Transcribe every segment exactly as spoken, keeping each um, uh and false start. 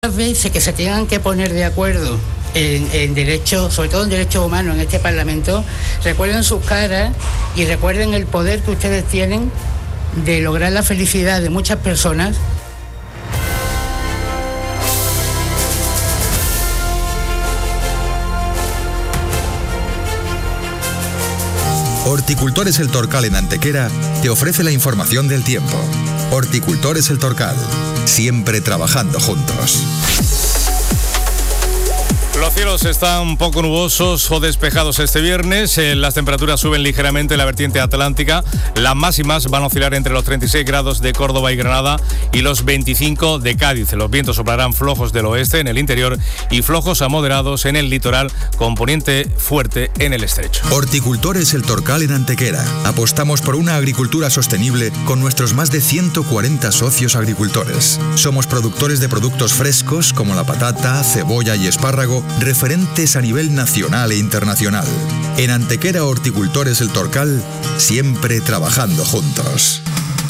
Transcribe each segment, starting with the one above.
veces que se tengan que poner de acuerdo en, en derechos, sobre todo en derechos humanos en este Parlamento, recuerden sus caras y recuerden el poder que ustedes tienen de lograr la felicidad de muchas personas. Horticultores El Torcal en Antequera te ofrece la información del tiempo. Horticultores El Torcal, siempre trabajando juntos. Los cielos están un poco nubosos o despejados este viernes. Eh, las temperaturas suben ligeramente en la vertiente atlántica. Las máximas van a oscilar entre los treinta y seis grados de Córdoba y Granada y los veinticinco de Cádiz. Los vientos soplarán flojos del oeste en el interior y flojos a moderados en el litoral, con poniente fuerte en el estrecho. Horticultores El Torcal en Antequera. Apostamos por una agricultura sostenible con nuestros más de ciento cuarenta socios agricultores. Somos productores de productos frescos como la patata, cebolla y espárrago, referentes a nivel nacional e internacional. En Antequera Horticultores El Torcal, siempre trabajando juntos.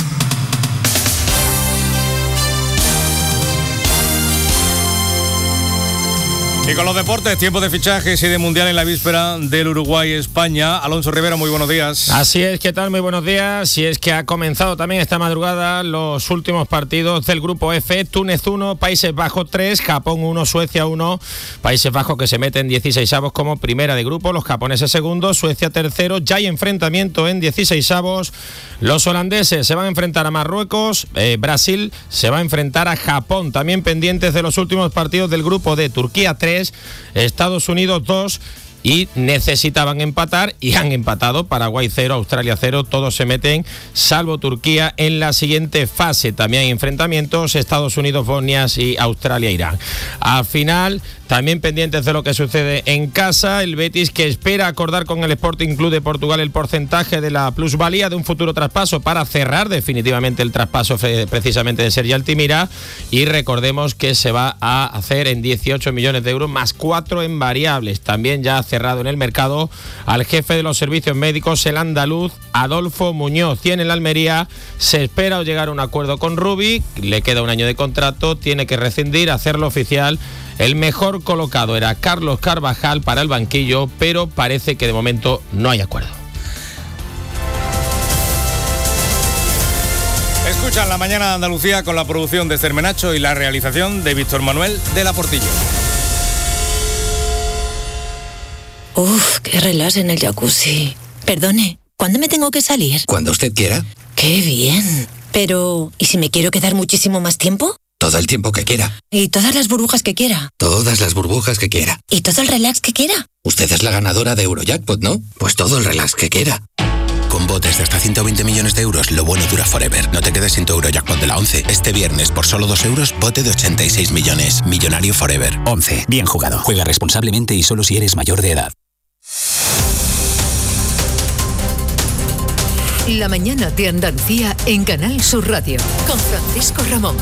Y con los deportes, tiempo de fichajes y de mundial en la víspera del Uruguay-España. Alonso Rivera, muy buenos días. Así es, ¿qué tal? Muy buenos días. Y es que ha comenzado también esta madrugada los últimos partidos del grupo F. Túnez uno, Países Bajos tres, Japón uno, Suecia uno. Países Bajos que se meten dieciseisavos como primera de grupo, los japoneses segundos, Suecia tercero. Ya hay enfrentamiento en dieciseisavos. Los holandeses se van a enfrentar a Marruecos, eh, Brasil se va a enfrentar a Japón. También pendientes de los últimos partidos del grupo D. Turquía tres, Estados Unidos dos, y necesitaban empatar y han empatado. Paraguay cero, Australia cero, todos se meten salvo Turquía en la siguiente fase. También hay enfrentamientos, Estados Unidos, Bosnia y Australia, Irán. Al final, también pendientes de lo que sucede en casa, el Betis que espera acordar con el Sporting Club de Portugal el porcentaje de la plusvalía de un futuro traspaso para cerrar definitivamente el traspaso precisamente de Sergi Altimira, y recordemos que se va a hacer en dieciocho millones de euros más cuatro en variables. También ya cerrado en el mercado al jefe de los servicios médicos, el andaluz Adolfo Muñoz. Y en el Almería se espera llegar a un acuerdo con Rubi, le queda un año de contrato, tiene que rescindir, hacerlo oficial. El mejor colocado era Carlos Carvajal para el banquillo, pero parece que de momento no hay acuerdo. Escuchan La Mañana de Andalucía con la producción de Esther Menacho y la realización de Víctor Manuel de la Portilla. Uf, qué relax en el jacuzzi. Perdone, ¿cuándo me tengo que salir? Cuando usted quiera. ¡Qué bien! Pero, ¿y si me quiero quedar muchísimo más tiempo? Todo el tiempo que quiera. ¿Y todas las burbujas que quiera? Todas las burbujas que quiera. ¿Y todo el relax que quiera? Usted es la ganadora de Eurojackpot, ¿no? Pues todo el relax que quiera. Con botes de hasta ciento veinte millones de euros, lo bueno dura forever. No te quedes sin tu Eurojackpot de la once. Este viernes, por solo dos euros, bote de ochenta y seis millones. Millonario forever. once. Bien jugado. Juega responsablemente y solo si eres mayor de edad. La Mañana de Andalucía en Canal Sur Radio, con Francisco Ramón.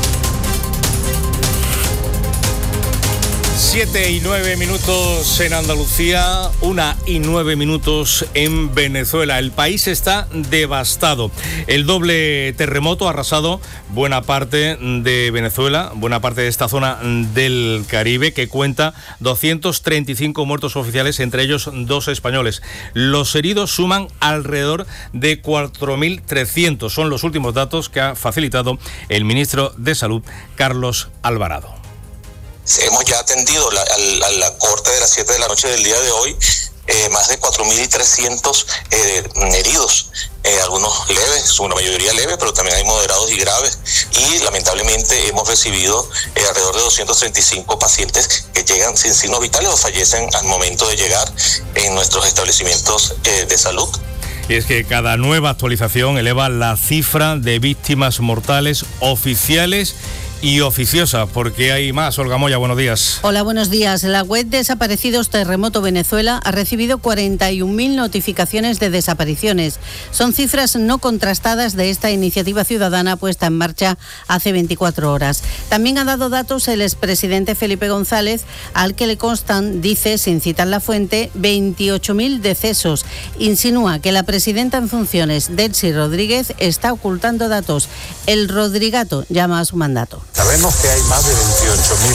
Siete y nueve minutos en Andalucía, una y nueve minutos en Venezuela. El país está devastado. El doble terremoto ha arrasado buena parte de Venezuela, buena parte de esta zona del Caribe, que cuenta doscientos treinta y cinco muertos oficiales, entre ellos dos españoles. Los heridos suman alrededor de cuatro mil trescientos. Son los últimos datos que ha facilitado el ministro de Salud, Carlos Alvarado. Hemos ya atendido la, a, a la corte de las siete de la noche del día de hoy, eh, más de cuatro mil trescientos eh, heridos, eh, algunos leves, una mayoría leve, pero también hay moderados y graves, y lamentablemente hemos recibido eh, alrededor de doscientos treinta y cinco pacientes que llegan sin signos vitales o fallecen al momento de llegar en nuestros establecimientos eh, de salud. Y es que cada nueva actualización eleva la cifra de víctimas mortales oficiales y oficiosa, porque hay más. Olga Moya, buenos días. Hola, buenos días. La web Desaparecidos Terremoto Venezuela ha recibido cuarenta y un mil notificaciones de desapariciones. Son cifras no contrastadas de esta iniciativa ciudadana puesta en marcha hace veinticuatro horas. También ha dado datos el expresidente Felipe González, al que le constan, dice, sin citar la fuente, veintiocho mil decesos. Insinúa que la presidenta en funciones, Delcy Rodríguez, está ocultando datos. El Rodrigato llama a su mandato. Sabemos que hay más de veintiocho mil